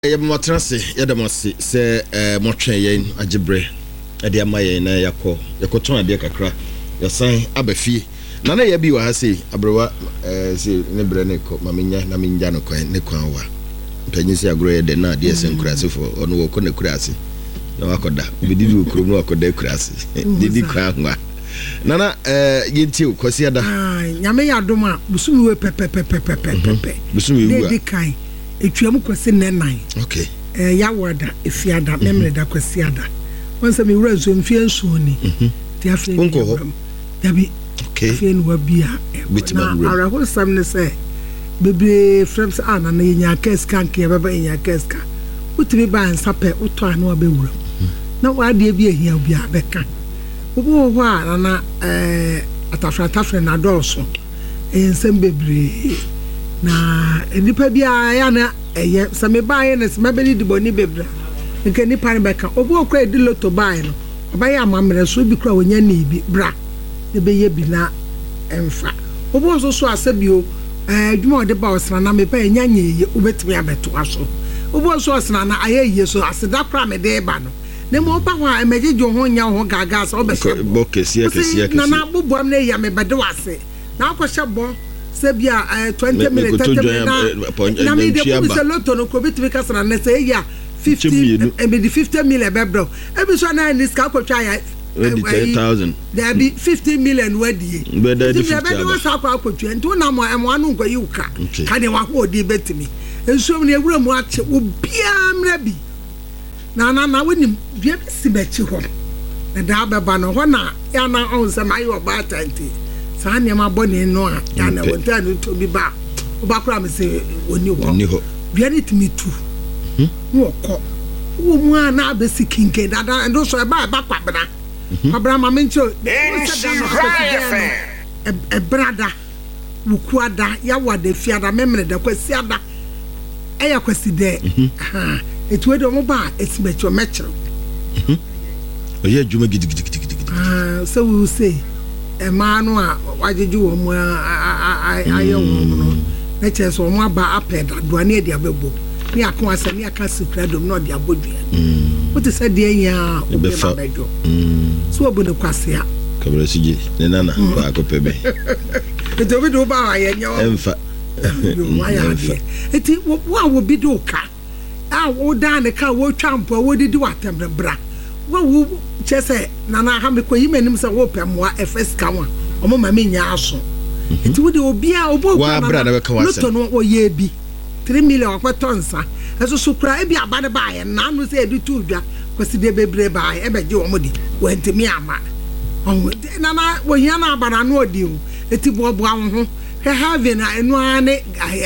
Motrase Yadamasi say Motren Ajibre Adiamaye na Yakoton Adia Kakra your sign Abefi Nana Yabi wa say Abrowa say Nebreneko Maminya Naminjano Coin Nekwawa Penisi Agro de na dear Sen Crassi for on Wokone Crassi no Akoda we did you Krumo Akode Crassi Didi Kwangwa Nana Yinti Kosiada Yame Yadoma Busuwe Pepe Busuwe Kai Etuamu kwese nenan. Okay. Ya wada efiada memre da kwesiada. Wonse me wura zo mfie nsuo ni. Ti afi. Onko. Dabi. Okay. Fie no bia. Na ara ho sam ne se bebre frames ana na yenya keska nke baba yenya keska. Utimi ba nsape uto ano abewura. Na wade bi ehia obi abeka. Obo ho a na atafra na dɔɔso. Ensem bebre na nipa bia ya na eye same bae na same beli di boni bebra nke nipa ne beka obo okra edi loto bae no obaye amamre so bi kra wonya na ibi bra ne beye bi na emfa obo so asabio adwuma ode ba osra na me pa enya nyeye obetimi abeto aso obo so osra na ayeye so aseda kra me de ba no ne mo ba wa emejejo ho nya ho gaga so obehye kesia na na bobuam na ya me bede wase na akohye bo Sebia 20 minutes 30 minutes na me de ko se loto no ko bitimi kasana na say ya 50 e be 50 million bebro e bi so na ni ska ko twa ya 10,000 there be 50 million wadie be there 50 be no sa kwa ko twa nto na mo anu nko yiuka ka de wa ho odi betimi ensuom ne ewura mu ache obia mra bi na wonim bia si bechi ho na da beba no ho na ya na on se mai oba tanti Sanya ma boni no a ya na wonta no to bi ba obakura me se oni ho bia ni timi tu wo ko wo mu a na abesi kinke dada ndo so e ba kwabra kwabra ma me ncho e brada wukuada ya wada fiada memre da kwasiada e ya kwasi de ha etu edo mo ba esimecho mechro oye djuma gidigidi so we will say Emanu a wajeju wo mu aye wo no na cheso mo aba apeda do na e abebo ni akon asani aka secret dom no de abodua what is said there ya obefa bejo so obo ne kwase a kabra siji ne nana ba akopebe eto bi do ba aye nyo emfa eti wo bi do ka a wo dan ne ka wo twampo wo didi watemre bra wo chese na ha me ko yimanim se wo pemwa efes kanwa omo ma me nya aso enti wo de obi a obo wa bra na be ka wase no wo ye bi 3 million akwato nsa eso sukura e bi aba de ba ye na no se edu tu dwa kwasi de bebre ba e be je wo modi wo ntimi ama na wo hia na aba na no odi o eti bo ho heaven na enu ane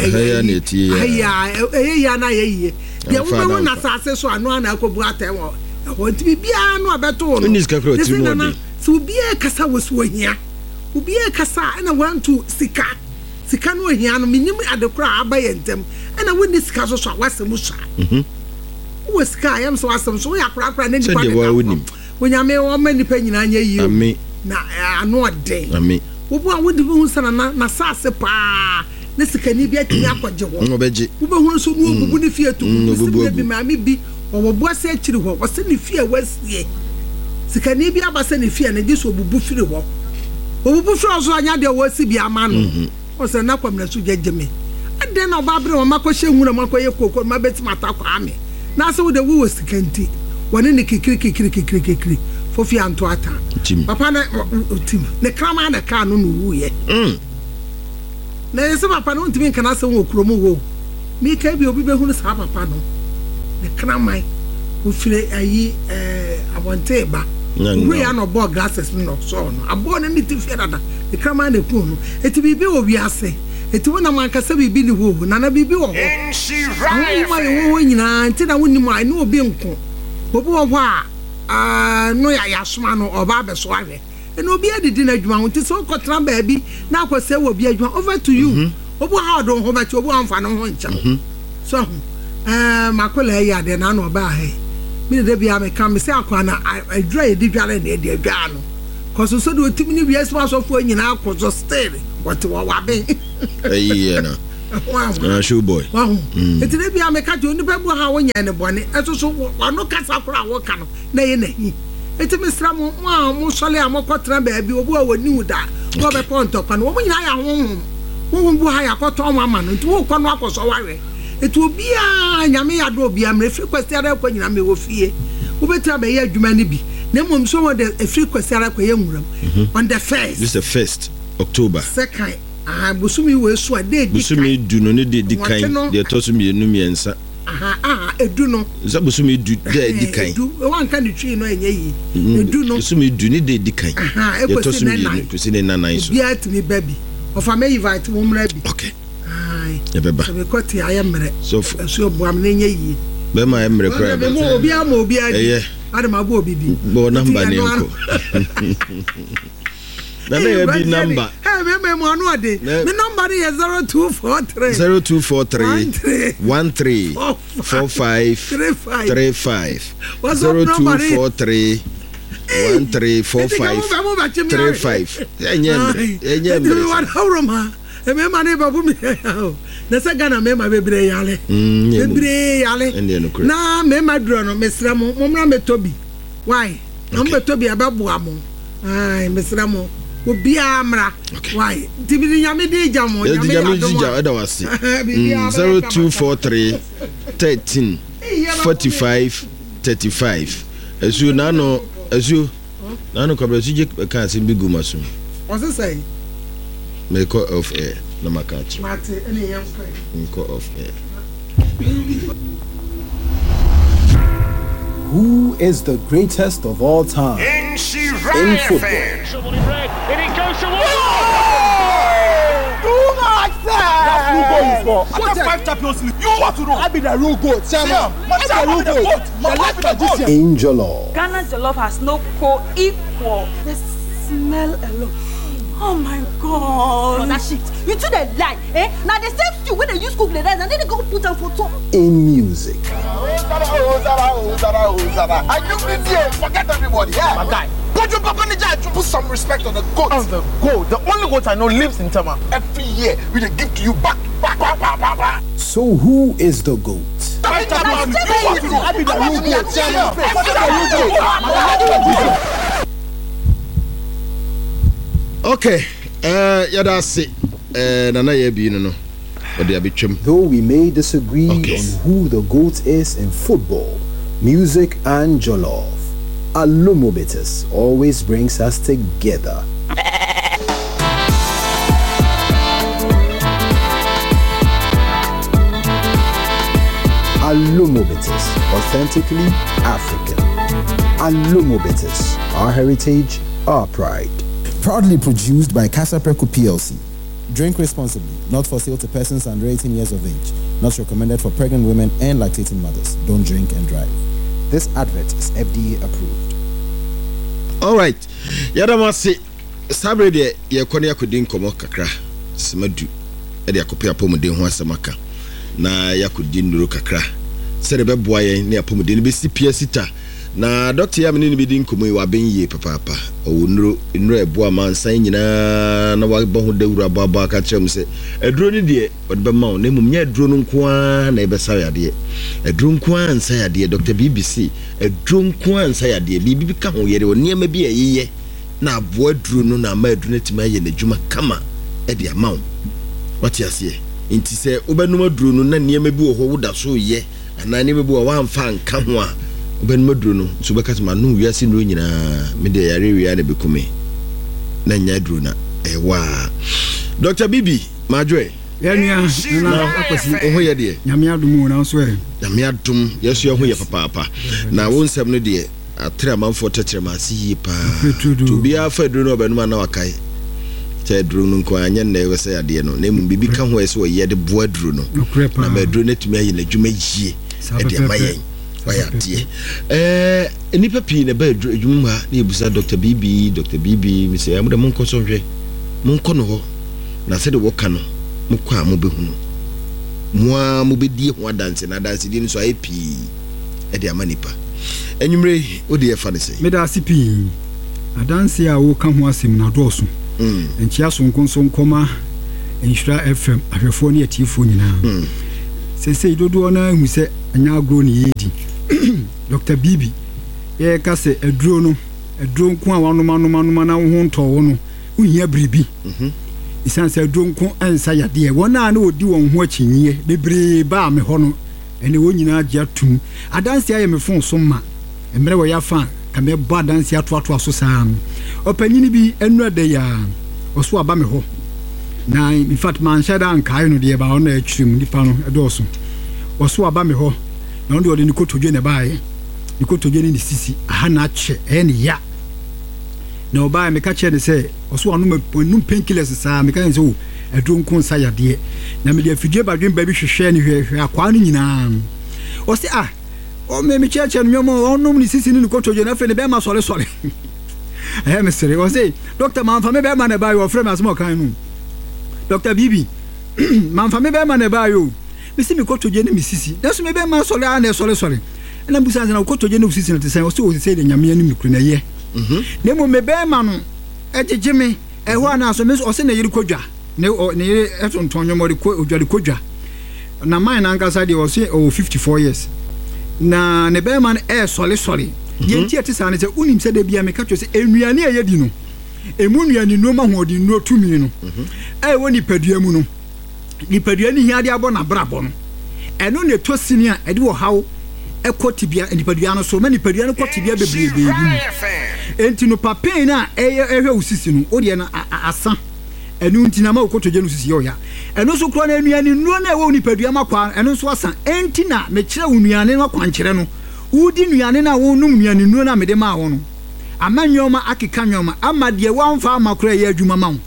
ya na ye de wo na sase so anu ana akobu atenwo want to be no abeto no so bia kasa woso hia obia kasa na want to sika no hia no minim adekura abayentem na woni sika so awasem so wo sika yam so asem so ya kura na nipa de wonyame wo ma nipa nyina nya yi amen na ano ode amen wo bo awodi hu sana na sase pa na sika ni bia tumi akɔgye ho no beje wo be hu so no obubu ne fie to bi maami bi obo ase akiri ho wose ne fie wasie sika ni bi abase ne fie na di so obubu firi ho obubu firi so anya de wasi bi ama no wose na kwamna so jejeme ade na oba bre wo makɔhye nwura makɔye kokoro mabeti matakwa ame na ase wo de wo sika nti wone ne kikiri fofi anto ata papa na tim ne krama na ka no no wuye na yesi papa no ntimi kana ase wo kromo wo mi ka bi obi be hu sa papa no ne kramai ofire ayi abonte ba we ya no ball glasses no so no abo na niti fie dada ne kramai na ku no eti bibi wo wi ase eti wona man kasa bibi ni wo na bibi wo ho wo nyina nti na woni mu ai no obi nko obi wo ho a no ya soma no oba be so ahwe eno obi adidi na adwuma ho nti so kotra ba bi na akose wo bi adwuma over to you obi ha do ho ba ti obi anfa no ho ncha so makola ya de na no ba he mi de bia me kan me se akwa na adwa ye di dware na de adwa no koso so de otimi ni wiase so fo nyina akoso still what wa be na show boy wow eti ne bia me ka jo ni bebu ha wo nya ne bone esoso wano kasa kora wo ka no na ye na hi eti me sra mo mo sole amokotra ba bi obu a woni da wo be ponto kwa no wo nyina ya ho bu ha ya koto mo ama no nti wo kɔ no akoso wawe eti obi a nyame ya do obi a me free kwesti ara kwa nyina me wo fie wo betra be ye adwuma ne bi na mom so wo de free kwesti ara kwa ye nwuram on the first this is the 1st October second busumi we so ade di busumi du no ne di kan de to so mienu miensa edu no za busumi du de di kan edu wan kan twi no enye yi edu no busumi du ne de di kan de to so mienu to se ne nanan so bia timi baby of am invite wo mra bi okay ai e beba so be koti ayemre so boam ne enye yi be ma ayemre kra be mo obi ama obi adi adama bo obi bi bo number ne enko na me bi number me anu ade me number is 0243 134535 0243 134535 enyemre what hawroma me ma ne babu mi na se gana me ma bebre yale na me ma duro no me sra mo mra me tobi why na me tobi ababo amo ai me sra mo obi amra why tibiri nyame de jamo nyame da wasi 0243 13 45 35 ezu nano kabla sije ka se bigu maso what's say me call off air na makachi mate ene yam kai call off air. Who is the greatest of all time in football? Someone in red, and it goes to What 5 Champions League? You want to know? I be the real goat. In Jollof. Ghana Jollof has no co-equal. The smell alone. Oh my God! Oh, that shit. You do the lie, eh? Now the same stew when they use cook the rice and then they go put them for top. In music. I do this here. Forget everybody. Yeah, my guy. Put some respect on the goat. On the goat. The only goat I know lives in Tama. Every year we they give to you back. So who is the goat? I be the real goat. Okay, yada se nana ye bi no ode abetwem. Though we may disagree on who the GOAT is in football, music and jollof, Alumobitis always brings us together. Alumobitis, authentically African. Alumobitis, our heritage, our pride. Proudly produced by Casa Preco PLC. Drink responsibly, not for sale to persons under 18 years of age. Not recommended for pregnant women and lactating mothers. Don't drink and drive. This advert is FDA approved. All right. Yadamasi, sabre de yakoni yakudin komo kakra. Semadu. Ede yakopia pomuden ho asemaka. Na yakudin nuru kakra. Serebe boaye ne apomuden be sipia sita. Na doctor ya menini bi din komo wa benye papa owunro nro ebo amansan nyina na wa bo dawura baba ka kyerem se eduro ni de odbe ma na mum nya eduro no nko a na ebe sayade eduro nko a nsayade Dr. BBC eduro nko a nsayade bibi ka ho yere oniema bi ayeye na abo eduro no na ma eduro netima ye na djuma kama e de ama what you say inti se obenum eduro no na niema bi wo ho woda so ye ana niema bi wo wa amfa nka ho a ben maduro no so beka ma no wiase no nyina me de yare wi na bekume na nya duro na wa Dr. Bibi Madwe yanua na akwasi oho ye de nyame adum na so e nyame adum yeso ye ho ye papa na wonsem no de atre amanfo tetere ma si pa to bia fa duro no benuma na wakai te duro no nko anya na we say ade no na mum bibi ka ho ese o ye de boa duro no na ma duro netumi ayi na dwuma yie e de amayen wayate nipa pi na ba adwuma na ebusa Dr. Bibi mi say amde monko so hwe monko no ho na se de wo ka no mokwa mo behunu mo bedie ho adanse na adanse di so ayi pi e de amanipa enwumre odi e fa ne say me da sipi adanse a wo ka ho asem na doso enchia so nkon so nkoma Nhyira FM ahwɛfoɔ ne atifoɔ nyinaa sesei dodoɔ na hu sɛ anya agro ne yedi Dr. Bibi ye ka sɛ aduro no aduro nko a wanoma na wo ho ntɔwo no wohia biribi isan sɛ aduro nko ansa yadeɛ wɔn a na odi wɔn ho akyinye bebree ba me hɔ no ɛne wɔn nyinaa gye atum adanse ayɛ me fon so ma mmerɛ wɔ yafa ka me bɔ adanse atoato aso saa no ɔpanyini bi enu ade ya ɔso aba me hɔ na in fact man shada ankai no de ba ɔna atwirim nipa no ɛdɔɔso ɔso aba me hɔ na ɔde ɔde ne kotodwe ne baaye ne kotodwe ne sisi aha na akyɛ ɛne ya na ɔbaa me ka kyɛ ne sɛ ɔso ɔno num painkillers saa me ka ne sɛ o aduro nko nsa yadeɛ na me de afidie badwen ba bi hwehwɛ ne hwehwɛ akwa no nyinaa ɔse o me kyerɛkyɛ no nwom ɔnom ne sisi ne kotodwe na afei ne bɛma sɔre me sere ɔse doctor man fa me bɛma ne baaye ɔfrɛ me asɛm ɔkan no Dr. Bibi man fa me bɛma ne baaye me si me kotodwe ne me sisi na so me bɛma sɔre na sɔre na busa na kotodwe ne sisi ne te sɛ ɔse o sɛ de nyame anim ne kuro na ye ne mo me bɛma no ɛgyegye me ɛhɔ ana so me ɔse na yiri kodwa ne yiri ɛtonton nwom ɔde odwade kodwa na man na ankasa de ɔse 54 years na ne bɛma no sɔre yɛnti ate saa ne sɛ unim sɛ de bia me ka twɛ sɛ enuane a yɛdi no emu nuane no ma hoɔden no tumi no ɛwɔ nipadua mu no nipadua ni hia de abɔ na brabɔ no ɛno ne to sini a ɛde wɔ haw ɛkɔ tibia nipadua no so ma nipadua no kɔ tibia bebrebe bi enti no papain na ɛhwɛ usisi no o de na asa ɛno nti na ma okotodwe no sisi yɛ ɛno so kro na nuane no na ɛwɔ nipadua makwa ɛno so asa enti na me kyerɛ wo nuane no kwankyerɛ no wudi nuane na wo num nuane no na me de ma wo no amanyoma akeka nyoma ama de wamfa amakora yɛ adwuma ma wo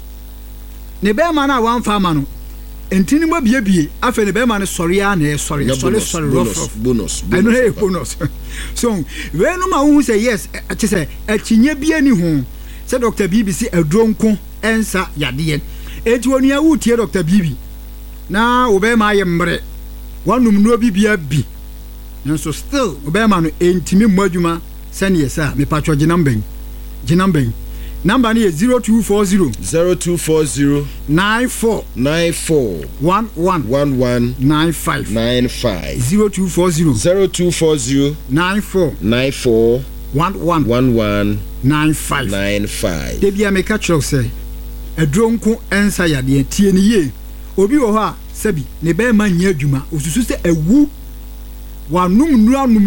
ne bɛma na wamfa ama no entini mo biebie afa ne bɛma ne sɔre a na sɔre rough bonus ɛno he bonus so we no ma wo sɛ yes ɛte sɛ akinye bia ni ho sɛ Dr. Bibi si adronko ensa yadeɛ enti onua wo tie Dr. Bibi na wo bɛma ayɛ mbre wanum no bibia bi nso still wo bɛma no entimi mo adwuma sani yesa me patcho ginamben number ni 0240 94 11 95 0240 94 11 95 debia me ka kyerɛw sɛ adronko ensa yade tie ne ye obi wɔ hɔ a sabi ne bɛ ma nya adwuma osusu sɛ awu wanum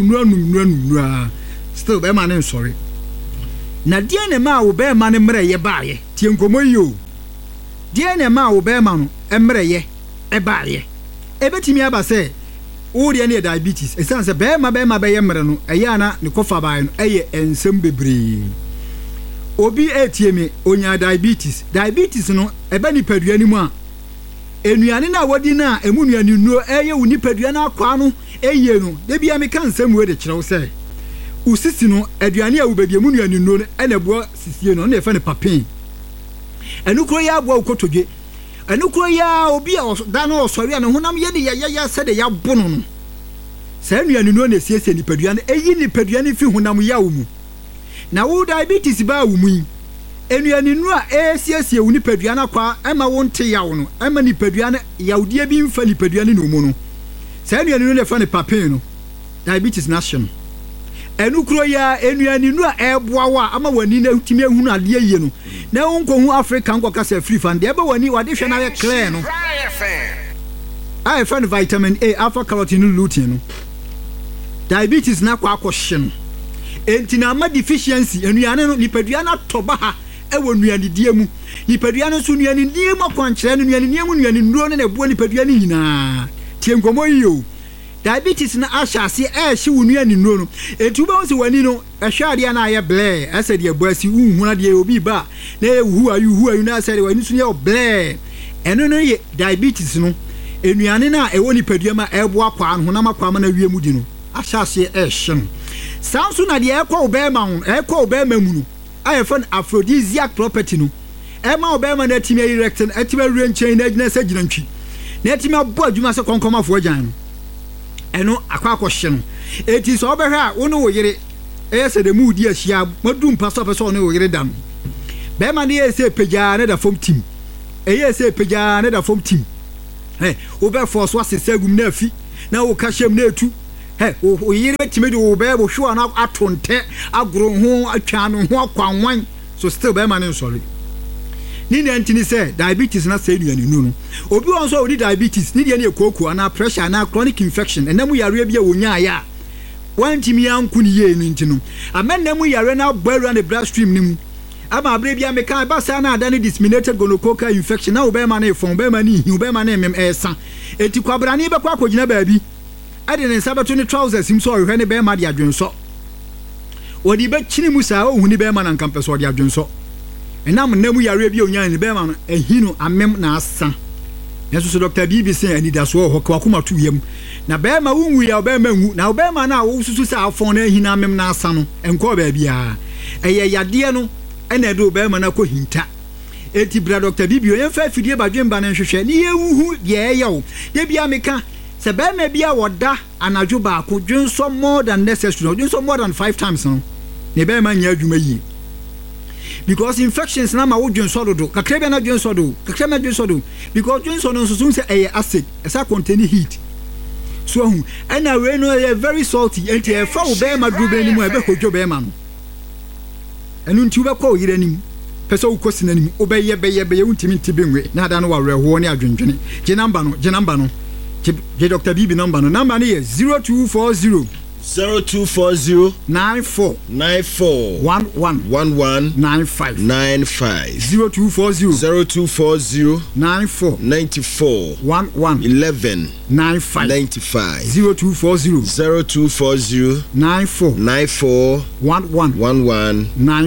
nura still be man in sorry na die ne ma wo be man mre ye baaye tie nkomo yi o die ne ma wo be ma no mre ye e baaye e betimi aba se wo de ne diabetes e san se be ma be ye mre no e ya na ne kofa baaye no e ye ensem bebre obi etie me onya diabetes no e ba ni padua ni mu a enuane na wodi na emu nuane nuo e ye wo ni padua na akwa no e ye no de bia me kan nsem we de kyerɛw se usisi no aduane a wobedi emu nuane nuo no e na bo sisie no na e fa ne papin enu kro ya abo ukotodwe enu kro ya obi a da na osori an honam ye de ya se de ya bono no sa nuane nuo na siesie ni padua no eyi ni padua no fi honam ya wo mu na wo diabetes ba wo mu yi enuane nuo a siesie wo ni padua na kwa ema wo nte ya wo no ema ni padua na yawdie bi mfa ni padua no mu no sa nuane nuo na fa ne papin no diabetes nation enu kro ya enuane nu a eboawa ama wani na utimi ehunu ade ye no na wonko hu Africa nko kasa free fan de ebe wani wade hwe na ye clear no ai fan vitamin A alpha carotene lutein no diabetes na kwa akohye no enti na ma deficiency enuane no nipadua na toba ha ewo nuane die mu nipadua no so nuane die mu akwankyere no nuane nuro no na ebuo nipadua no nyina tie nkomo yi o diabetes na ashasi ehye wunuane nuro no etuba won se wani no ehwade na aye ble ase de ebuasi unhuna de obi ba na ehu ayu na ase de wani so ye ble eno no ye diabetes no enuane na ewo nipadua ma ebo akwa honam akwa ma na wie mu di no ashasi ehye no sanso na de ekwa obema mu no aye fan aphrodisiac property no ema obema na timi erect na atiba renchen na gina sa ginantwi na timi abo adwuma se konkomafo agyan no eno akwa no eti so obehwe a wo no wo yire ese de mu di ahia madum paso peso no wo yire dam be ma ne ese pejaa ne da fom tim eye say peja na da form team wo be force wa sesa gum na afi na wo ka hyem na etu wo yire betime de wo be bo hwo na atonte agro ho atwa no ho akwanwan so still be man sorry ni na ntini say diabetes na say nuanu no obi won so odi diabetes ni de na ekoku na pressure na chronic infection enam yare bia wonya ya wantimi yanku ni ye ni ntino amenam yare na boiru na bloodstream ni mu ama abre bia me kan ba sa na adane disseminated gonococcal infection na obema na efon obema ni hi obema na emem esa eti kwabrani be kwa kogina baabi ade ne sabato ni trousers im so ohwe ne be ma de adwenso wodi be chini musa ohuni be ma na nkampeso de adwenso enam namu yare bia onya ni be ma no ehinu amem na asa yeso so Dr. Bibi say anidaso ho kwa kuma tu yam na be ma wunwu ya be ma hu na be ma na wo susu sa afon na ehina amem na asa no enko baabi a eye yade no ene do be ma na ko hinta eti bra Dr. Bibi o yemfa fidie badwemba na nhwehwe ni yehu de eyew de bia meka se be ma bia woda anajo ba ko dwenso more than necessary dwenso more than 5 times no ne be ma nya adwuma yi because infections na ma wo dwenso do kakra na dwenso do kakra na dwenso do because dwenso no so say eye acid esa contain heat so hu ena we no very salty enti e fa wo be ma duro be ni mu e be hodwo be ma no enu nti wo be ko yire nim pese wo kosi na nim wo be ye wuntimi ntibe nwe na ada no wa reho ne adwendwene je number no je Dr. Bibi number no ye 0240 0240 94 11 95 0240 94 11 95 0240 94 11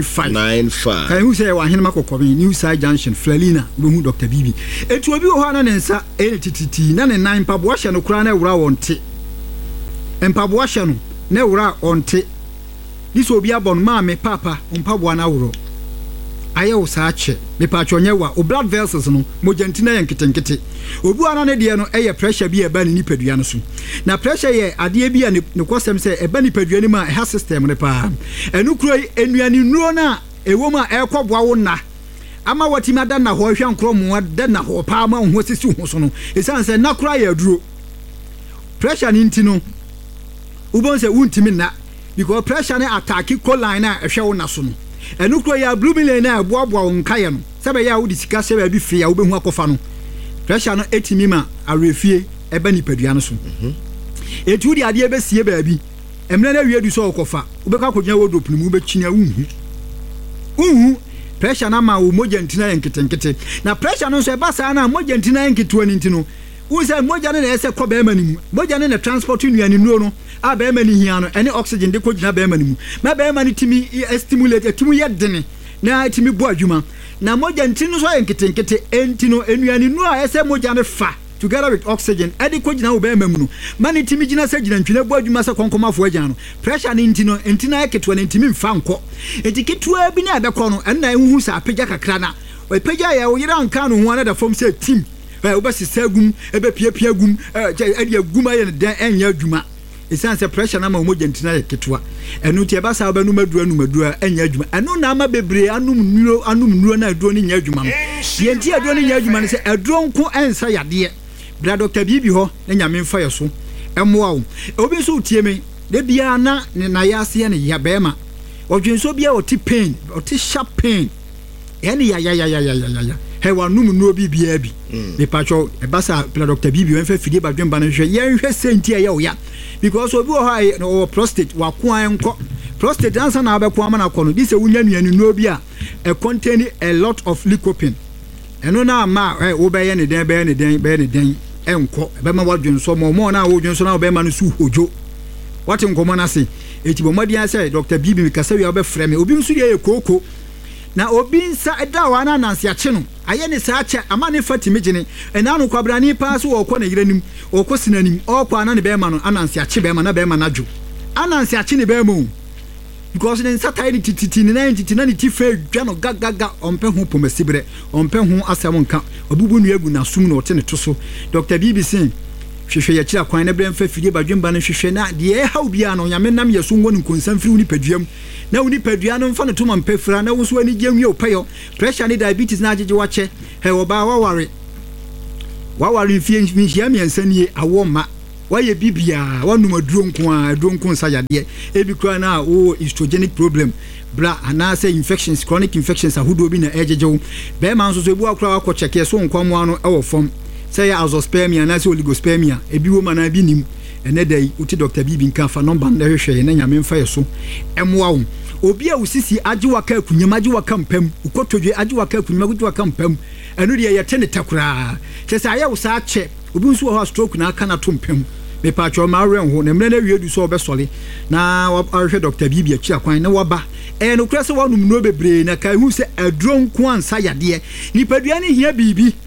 95 kan hu say wa hene makokobi New Side Junction Flalina bo Dr. Bibi etu obi ho na ne nsa tititi na ne nan pa bo hye no kura na ewura wonte empabo ahye no na ewura onte dis obi abon maame papa mpabo na wuro aye wo sa ache me pa chonye wa o blood vessels no mojantina ye nketenkete obu ana ne de no eye pressure bi eba ni nipadua no so na pressure ye ade bi a ne kosem se eba nipadua ni ma ha system ne pa enu kuro enuani nuo na ewo ma ekoboa wo na ama watimi ada na ho hwa nkro mo ada na ho pa ma ho sisi ho so no esan se na kura ye aduro pressure ni ntino ubon se wuntimi na because pressure ne attack colline na ehwe wo na so no enu kro ya blue million na aboaboa nkaye no sebe ya wo di sika sebe bi fie ya wo behu akofa no pressure no etimi ma arefie eba nipadua no so etu di ade be sie baabi emre na wie du so okofa wo be ka kodnya wo dopunu mu be chinia uhu pressure na ma wo moja ntina yenketenkete na pressure no so eba sa na moja ntina yenketo ni ntino wo se moja ne ese ko be manimu moja ne transport nuani nuo no a be mani hia no ene oxygen de ko gina be manimu ma be mani timi stimulate timi yedene na timi bo adwuma na moja ntino so yenketenkete entino enuani nuo a ese moja ne fa together with oxygen edi ko gina wo be mamu no mani timi gina se gina ntwene bo adwuma se konkomafo agya no pressure ni ntino entina yaketwa ne ntimi mfa nko etiketwa bi na be ko no enna ehuhu sa apagya kakra na o apagya ya wo yira nka no ho ana da form se team obasi sagum ebe piapia gum ade agum aye ne dan enya adwuma esan se pressure na ma moja ntina yaketwa enu tie ba sa ba nu madura enya adwuma enu na ama bebre anum nuo na aduro ni nya adwuma no ye nti aduro ni nya adwuma ne se aduro nko ensa yade bra Dr. Bibi ho na nyame mfa yeso emmoa wo obi so tie me de bia na ne na yase ne ya bema odwenso bia oti pain oti sharp pain ene ya hewa num no bibia bi me pacho e basa bra Dr. Bibi wenfa fidie badwemba no hwe ye hwe senti ya wo ya because obi ho ha no prostate wa ko anko prostate ansa na abeko ama na kono di se wunya nuanu no bi a contain a lot of lycopene eno na ma wo be ye ne den enko be ma wadwenso mo na wo dwenso na be ma no su hojo wati nkomo na se eti bo madi an say Dr. Bibi mi kasa wi obe frɛ me obi nsu ye koko na obi nsa eda wa na nanse ache no aye ne sa ache ama ne fatimi gene ena no kwabrani pa so wo kɔ na yiranim wo kɔ sinanim o kɔ ana ne be ma no ananse ache be ma na be ma na dwo ananse ache ne be ma because ne nsa tai tititi ne na tititi na ne ti fa dwa no gagaga ompe ho pomasibre ompe ho asɛm nka obubu nu egu na sum no ɔte ne to so Dr. Bibi sin hwehwɛ yɛ kyira kwan na brɛ mfa fidie badwemba no hwehwɛ na deɛ ɛhaw bia no nyame nam yɛ so ngo no nkonsam firi wo nipaduam na wo nipadua no mfa no to ma mpafira na wo so ani gye nwie opɛyɔ pressure ne diabetes na agyegye wakyɛ hɛ wɔba waware mfie nhyia miɛnsa nie awɔ ma wayɛ bibia wanum aduro nko nsa yadeɛ ebi kura na o estrogenic problem bra anaasɛ infections chronic infections ahodoɔ bi na ɛgyegye wo bɛrima nso so ebu akora akɔ kyɛkɛ so nkwamoa no ɛwɔ fam sɛ yɛ azoospermia anaasɛ oligospermia ebi wo ma na bi nim ɛnɛ da yi wote Dr. Bibi nka fa number na hwehwɛ na nyame mfa yɛ so ɛmoa wo obi a usisi agye waka akunyam agye waka mpam ukotodwe agye waka akunyam agye waka mpam ɛno deɛ yɛte ne takora kyɛ sɛ ayɛ wo saa kyɛ obi nso wɔ hɔ stroke na aka na to mpam mepatwɔ ma awerɛ ho na mmerɛ no awie du sɛ ɔbɛsɔre na wɔahwɛ Dr. Bibi akyira kwan na wɔba no kura sɛ wɔnom no bebree na ka hu sɛ aduro nko ansa yadeɛ nipadua ne hia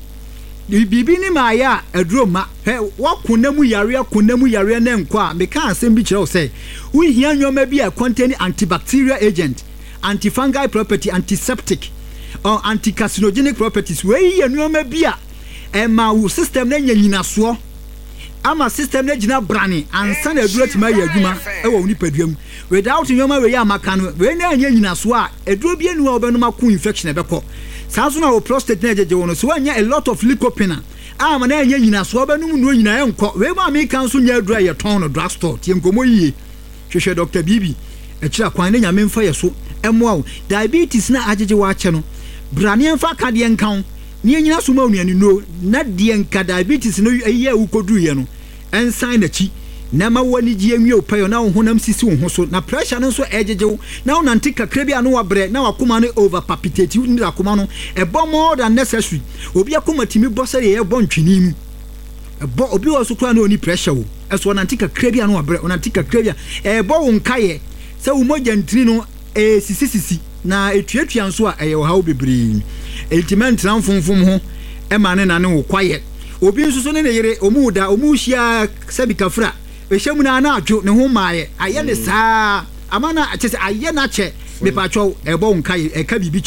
bibi ni ma ya aduro ma wakona mu yare na nkɔ a meka asɛm bi kyerɛ wo sɛ wo hia nyoma bi a contain antibacterial agent antifungal property antiseptic or anticarcinogenic properties we yɛ nyoma bi a ɛma wo system na nyinasoɔ ama system na gyina brane ansa na aduro tima yɛ adwuma ɛwɔ wo nipadua mu without nyoma we yɛ amaka no we na nyinasoɔ a aduro bi anu a wobɛnom ako infection ɛbɛkɔ sanso na wo prostate na jeje wono so anya a lot of lycopene ama na anya nyina so abanum no nyina enko we ma me kan so nya adura ye ton no drugstore tie nkomo yie hwehwɛ Dr. Bibi akira kwan na nyame mfa ye so emoa diabetes na ajeje wa ache no brane mfa ka de nkan ne nyina so ma onuani no na de nka diabetes no ayi a ukodu ye no ensan na chi na ma wani ji enwie opayo na wo honam sisi wo ho so na pressure no so ejejew na wo nante kakra bi ano wabrɛ na wakoma no over palpitate ni akoma no ɛbɔ more than necessary obi akoma timi bɔ sɛ yɛ bɔ ntwini mu ɛbɔ obi wɔ so kra na oni pressure wo ɛso nante kakra bi ano wabrɛ nante kakra bi ɛbɔ wo nkaye sɛ wo mogya ntini no sisi na etuatua nso a ɛyɛ wo hawo bebree ultimate tran fonfom ho ɛma ne na ne wo kwaye obi nso so ne yere omu da omu hia sabika fra ehyamu na na adwo ne ho maaye aye ne saa amana akyese aye na kye mepatwo ebo nkae eka bibi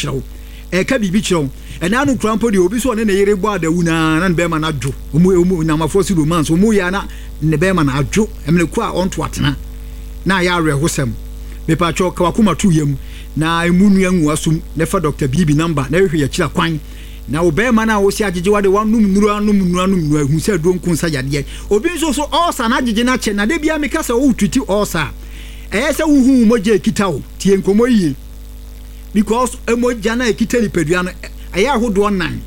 kyerɛw ɛna no krampo de obi so ne yere bɔ adawu na be ma na adwo omu namafo si romance omu ya na ne be ma na adwo emleku a onto atena na ya awerɛ hosɛm mepatwo kawakoma tu yam na emu nua nwu asum ne fa Dr. Bibi number na hwehwɛ yakira kwan na obema na wo si agege wade wanum nuru hu sɛ duro nko nsa yadeɛ obi nso so osa na agege na kye na de bia meka sɛ wo twiti osa ɛyɛ sɛ wo hu mogya ekita wo tie nkomo yie because emogya na ekita nipadua no ɛyɛ ahodoɔ nan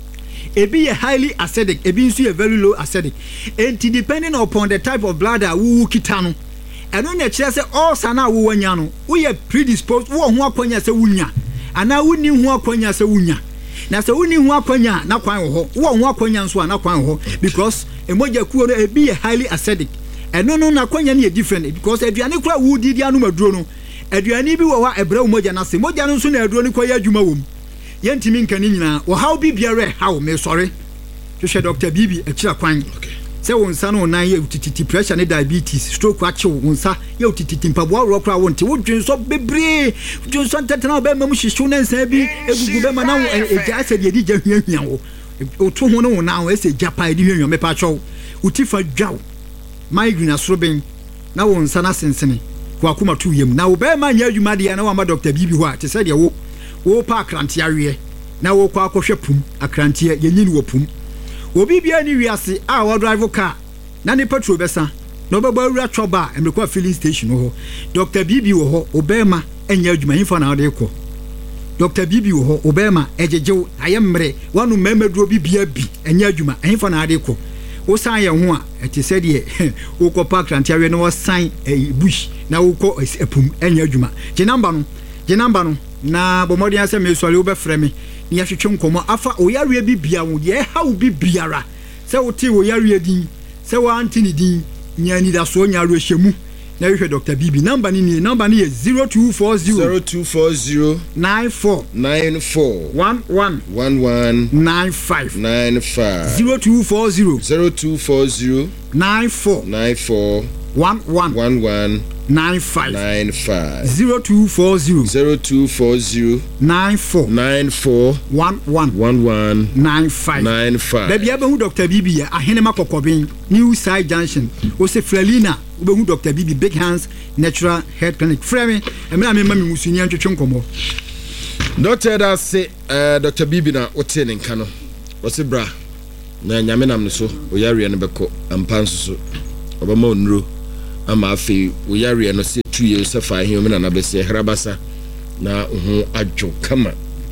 ebi yɛ highly acidic ebi nso yɛ very low acidic and depending upon the type of blood wo kita no ɛno na kyerɛ sɛ osa na wo wanya no wo yɛ predisposed wo ho akwanya sɛ wunya ana wo ni ho akwanya sɛ wunya na sɛ woni ho akwanya na kwan wo ho akwanya nso na kwan wo because emoja kuo no ebi yɛ highly acidic ɛno no na akwanya no yɛ different because aduane kura wo didi anu maduro no aduane bi wɔ hɔ ɛbrɛ wo moja na se moja no nso na aduro no kɔyɛ adwuma wom yɛntimi nka ne nyina wo how bi biara how me sorry hwehwɛ Dr. Bibi akira kwan sɛ wo nsa no nan yɛ tititi pressure ne diabetes stroke akye wo nsa yɛ tititi mpaboa ro kora wo nte wo dwenso bebre dwenso ntetena ba mamu hyehyw na nsa bi egugu be ma na egya sɛ de gya hwiahwia wo to ho no wo na wo ɛsɛ japa de hwiahwia me pa twɔ wo tifa dwaw migraine asoroben na wo nsa na sensene ko akoma to yam na wo be ma nya adwuma de na wo ma Dr. Bibi ho a te sɛ de wo pa akrante awie na wo kɔ akɔhwɛ pum akrante yenyin wo pum obi bia ni wiase a wo drive car na ne petrol besa na obeba wura choba emekwa filling station ho Dr. Bibi wo ho obema enya adwuma hinfa na ade kɔ Dr. Bibi wo ho obema ejejew ayemre wanu memeduro bibia bi enya adwuma hinfa na ade kɔ wo san ye ho a ete sɛ de wo kɔ park rantiawe na wo san bush na wo kɔ epum enya adwuma je number no na bomodi asɛ me sɔre wo bɛfrɛ me ni ahwehwe nkomo afa oyare bibia wo de ha wo bibiara sɛ wo te oyare din sɛ wo antini din nya ni da so nya ro hyemu na hwehwɛ Dr. Bibi number ni 0240 94 11 95 0240 94 11 95 0240 94 11 95 Baby abehu Dr. Bibi ya ahene makokobin New Side Junction Ose Frelina ubehu Dr. Bibi Big Hands Natural Head Clinic Frame emra me mami musuni antwetwe nkomo Doctor da say Dr. Bibi na wote ne nka no wose bra na nyame nam ne so oyare ne beko ampanso so obama onuro ama afi oyare no se 2 years afa he o na bese herabasa na ho adwo kama